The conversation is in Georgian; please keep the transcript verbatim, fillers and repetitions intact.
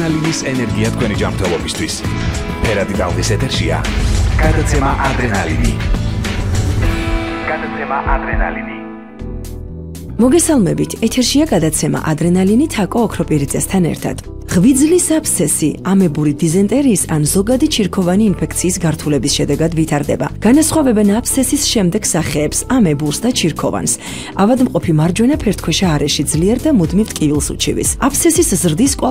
ადრენალინის ენერგია თქვენი ჯანმრთელობისთვის. ფერადი ტალღის ეთერშია გადაცემა ადრენალინი. გადაცემა ადრენალინი. მოგესალმებით, ეთერშია გადაცემა ადრენალინი თაკო ოქროპირიწესთან ერთად. ღვიძლის აბსესი, ამებური დიზენტერიის ან ზოგადი ჩირქოვანი ინფექციის გართულების შედეგად ვითარდება. განასხვავებენ აბსესის შემდეგ სახეებს, ამებურს და ჩირქოვანს. ავადმყოფი მარჯვენა ფერდქვეშა არეში ძლიერ და მუდმივ ტკივილს უჩივის. აბსესის ზრდის